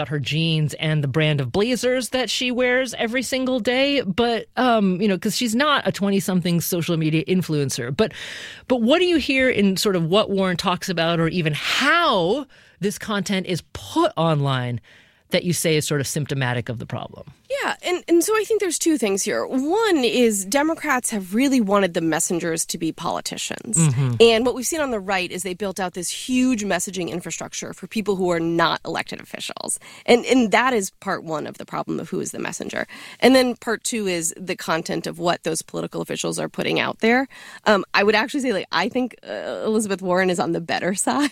her jeans and the brand of blazers that she wears every single day, but because she's not a 20-something social media influencer. But what do you hear in sort of what Warren talks about, or even how this content is put online, that you say is sort of symptomatic of the problem? Yeah, and so I think there's two things here. One is Democrats have really wanted the messengers to be politicians. Mm-hmm. And what we've seen on the right is they built out this huge messaging infrastructure for people who are not elected officials. And that is part one of the problem of who is the messenger. And then part two is the content of what those political officials are putting out there. I would actually say, I think Elizabeth Warren is on the better side.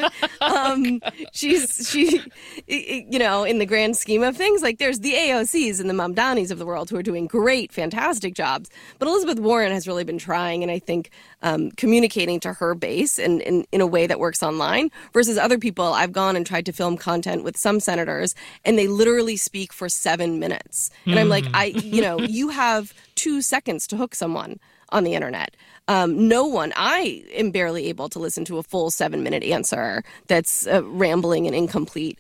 She in the grand scheme of things, there's the AOCs and the Mamdanis of the world who are doing great, fantastic jobs. But Elizabeth Warren has really been trying, and I think communicating to her base and in a way that works online, versus other people. I've gone and tried to film content with some senators, and they literally speak for 7 minutes. And I'm like, you have 2 seconds to hook someone on the internet. I am barely able to listen to a full 7-minute answer that's rambling and incomplete.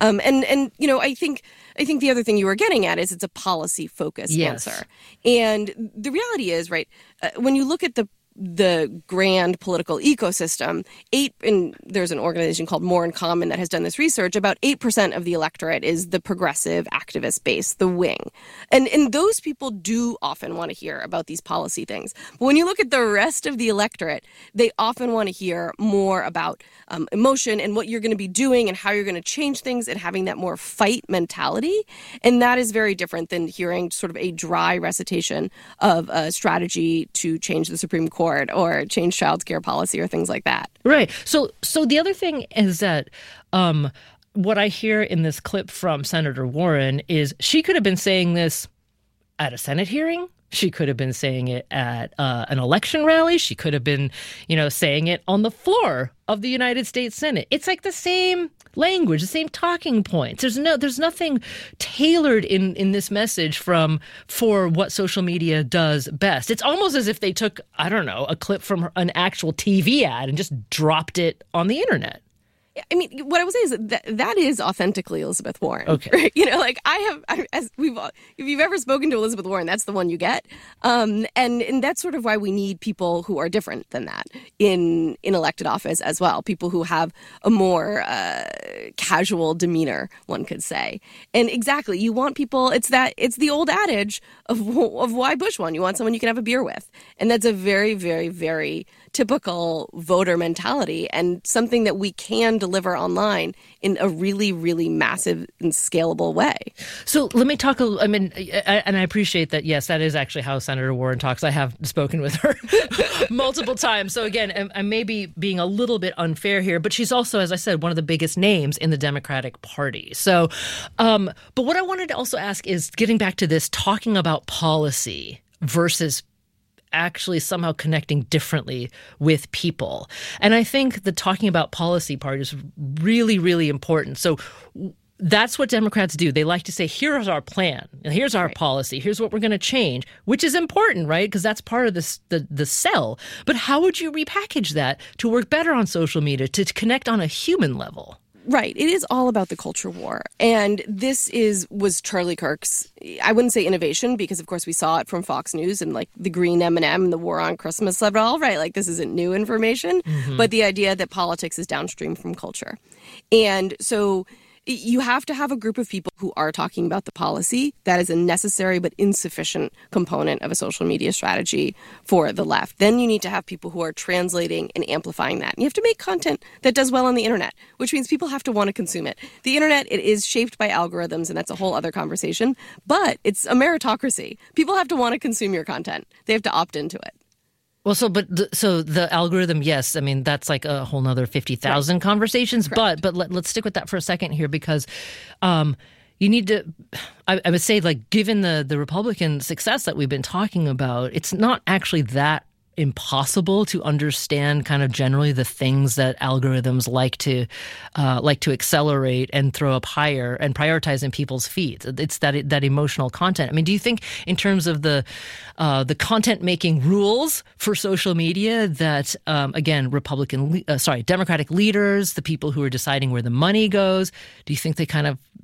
I think the other thing you were getting at is it's a policy-focused answer. And the reality is, right, when you look at the grand political ecosystem, and there's an organization called More in Common that has done this research, about 8% of the electorate is the progressive activist base, the wing. And those people do often want to hear about these policy things. But when you look at the rest of the electorate, they often want to hear more about emotion and what you're going to be doing and how you're going to change things and having that more fight mentality. And that is very different than hearing sort of a dry recitation of a strategy to change the Supreme Court or change child care policy or things like that. Right. So the other thing is that what I hear in this clip from Senator Warren is she could have been saying this at a Senate hearing. She could have been saying it at an election rally. She could have been, saying it on the floor of the United States Senate. It's like the same language, the same talking points. There's nothing tailored in this message for what social media does best. It's almost as if they took, a clip from an actual TV ad and just dropped it on the internet. I mean, what I would say is that is authentically Elizabeth Warren. Okay. Right? If you've ever spoken to Elizabeth Warren, that's the one you get. And that's sort of why we need people who are different than that in elected office as well. People who have a more casual demeanor, one could say. And exactly, you want people, it's the old adage of why Bush won. You want someone you can have a beer with. And that's a very, very, very typical voter mentality and something that we can deliver online in a really, really massive and scalable way. So let me talk, and I appreciate that, yes, that is actually how Senator Warren talks. I have spoken with her multiple times. So again, I may be being a little bit unfair here, but she's also, as I said, one of the biggest names in the Democratic Party. So, but what I wanted to also ask is getting back to this, talking about policy versus actually somehow connecting differently with people. And I think the talking about policy part is really, really important. So that's what Democrats do. They like to say, here's our plan, and here's our policy, here's what we're going to change, which is important, right? Because that's part of the sell. But how would you repackage that to work better on social media, to connect on a human level? Right. It is all about the culture war. And this was Charlie Kirk's, I wouldn't say innovation, because of course we saw it from Fox News and the green M&M and the war on Christmas of it all, right? This isn't new information, but the idea that politics is downstream from culture. And so you have to have a group of people who are talking about the policy. That is a necessary but insufficient component of a social media strategy for the left. Then you need to have people who are translating and amplifying that. And you have to make content that does well on the internet, which means people have to want to consume it. The internet, it is shaped by algorithms, and that's a whole other conversation. But it's a meritocracy. People have to want to consume your content. They have to opt into it. Well, so the algorithm, yes, I mean, that's like a whole nother 50,000 conversations. Correct. But let's stick with that for a second here, because you need to, I would say, given the Republican success that we've been talking about, it's not actually that impossible to understand kind of generally the things that algorithms like to accelerate and throw up higher and prioritize in people's feeds. It's that emotional content. I mean, do you think in terms of the content making rules for social media that again, Democratic leaders, the people who are deciding where the money goes, do you think they kind of